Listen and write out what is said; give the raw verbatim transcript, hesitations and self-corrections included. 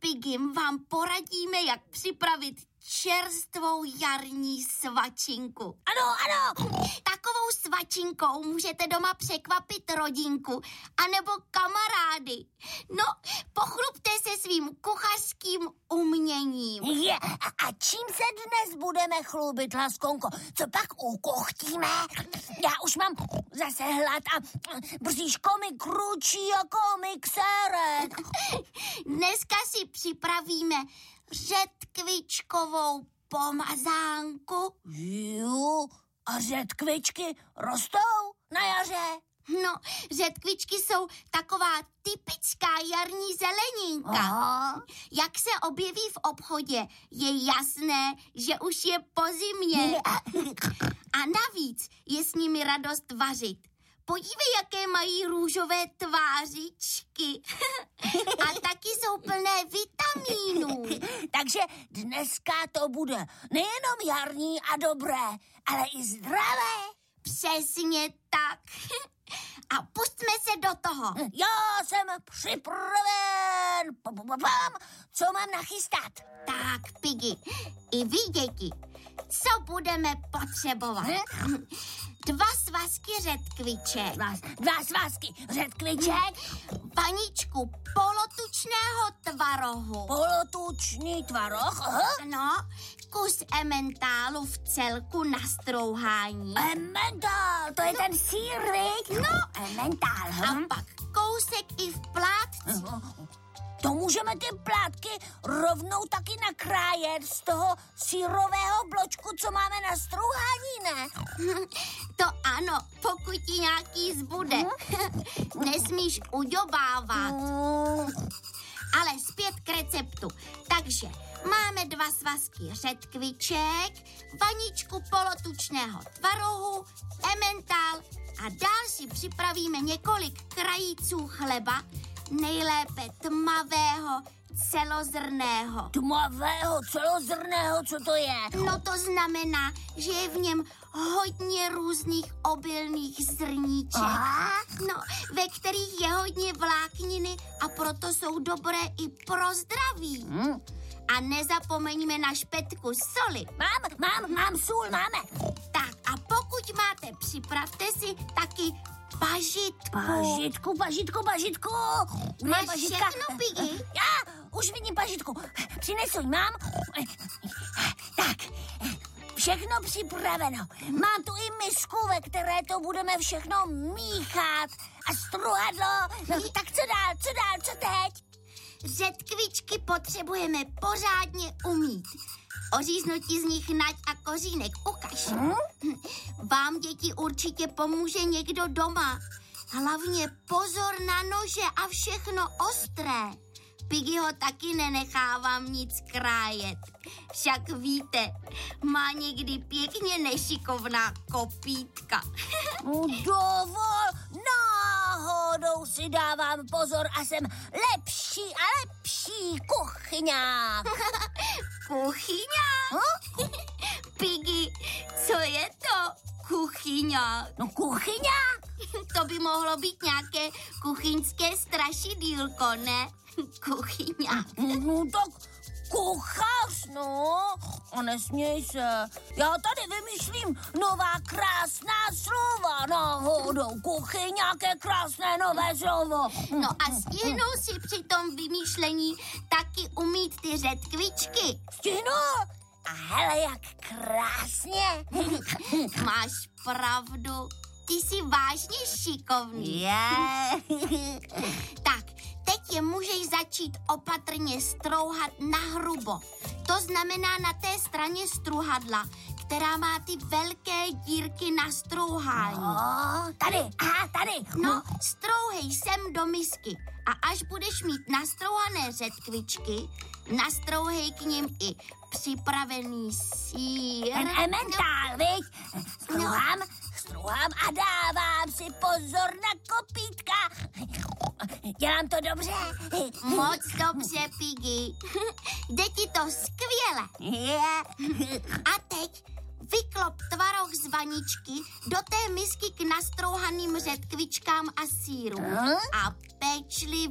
Piggy vám poradíme, jak připravit čerstvou jarní svačinku. Ano, ano. Takovou svačinkou můžete doma překvapit rodinku anebo kamarády. No, pochlubte se svým kuchařským uměním. Je, a, a čím se dnes budeme chlubit, Laskonko? Co pak ukochtíme? Já už mám zase hlad a bříško mi kručí jako mixérek. Dneska si připravíme řetkvičkovou pomazánku. Jo, a řetkvičky rostou na jaře? No, řetkvičky jsou taková typická jarní zeleninka. Aha. Jak se objeví v obchodě, je jasné, že už je po zimě. A navíc je s nimi radost vařit. Podívej, jaké mají růžové tvářičky. A taky jsou plné vitamínů. Takže dneska to bude nejenom jarní a dobré, ale i zdravé. Přesně tak. A pustme se do toho. Já jsem připraven. Co mám nachystat? Tak, Piggy, i vy, děti, co budeme potřebovat? Dva svazky řetkviček. Dva, dva svazky řetkviček. Vaničku polotučného tvarohu. Polotučný tvaroh. Aha. No, kus ementálu v celku na strouhání. Emmentál, to je ten sýr, viď? No. Emmentál. A Hm? pak kousek i v plátci. To můžeme ty plátky rovnou taky nakrájet z toho sýrového bločku, co máme na strouhání, ne? To ano, pokud ti nějaký zbude. Nesmíš uďobávat. Ale zpět k receptu. Takže máme dva svazky řetkviček, vaničku polotučného tvarohu, ementál a dál si připravíme několik krajíců chleba, nejlépe tmavého, celozrnného. Tmavého, celozrného, co to je? No to znamená, že je v něm hodně různých obilných zrníček. Aha. No, ve kterých je hodně vlákniny a proto jsou dobré i pro zdraví. Hm? A nezapomeňme na špetku soli. Mám, mám, mám sůl, máme. Tak a pokud máte, připravte si taky pažitku. Pažitku, pažitku, pažitku. Máš všechno, Piggy? Já už vidím pažitku. Přinesuj, mám. Tak, všechno připraveno. Mám tu i misku, ve které to budeme všechno míchat. A struhadlo. No, tak co dál, co dál, co teď? Řetkvičky potřebujeme pořádně umýt. Oříznutí z nich nať a kořínek ukaž. Hm? Vám, děti, určitě pomůže někdo doma. Hlavně pozor na nože a všechno ostré. Piggy ho taky nenechávám nic krájet. Však víte, má někdy pěkně nešikovná kopítka. Dovol, náhodou si dávám pozor a jsem lepší a lepší kuchyňák. Kuchyňák? Hm? Piggy, co je to kuchyňák? No kuchyňák? To by mohlo být nějaké kuchyňské strašidýlko, ne? Kuchyňák. No tak kuchař, no. A nesměj se. Já tady vymýšlím nová krásná slova. Náhodou kuchyňák je krásné nové slovo. No a stihnou si při tom vymýšlení taky umít ty řetkvičky. Stihnu. A hele, jak krásně. Máš pravdu. Ty jsi vážně šikovný. Je. Tak, teď je můžeš začít opatrně strouhat nahrubo. To znamená na té straně struhadla, která má ty velké dírky na strouhání. Oh, tady, aha, tady. No, strouhej sem do misky a až budeš mít nastrouhané řetkvičky, nastrouhej k nim i připravený sýr. Ten emmentál, viď? Struhám, struhám a dávám si pozor na kopítka. Dělám to dobře? Moc dobře, Piggy. Jde ti to skvěle. A teď vyklop tvaroh z vaničky do té misky k nastrouhaným řetkvičkám a sýru. A pečlivě